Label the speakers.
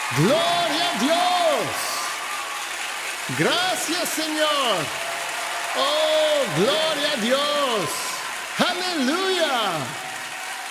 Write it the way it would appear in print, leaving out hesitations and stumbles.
Speaker 1: Gloria a Dios. Gracias, Señor. Oh, gloria a Dios. Aleluya.